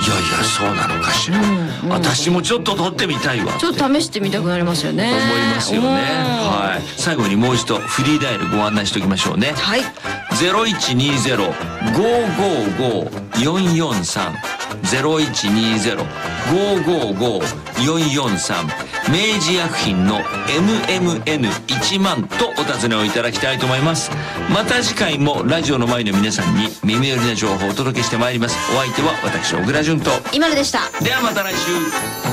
いやいや、そうなのかしら。私もちょっと撮ってみたいわ。 ちょっと試してみたくなりますよね。 思いますよね。はい。最後にもう一度フリーダイヤルご案内しておきましょうね。 はい。 0120-555-443 0120-555-443明治薬品の MMN1 万とお尋ねをいただきたいと思います。また次回もラジオの前の皆さんに耳寄りな情報をお届けしてまいります。お相手は私小倉淳と今のでした。 ではまた来週。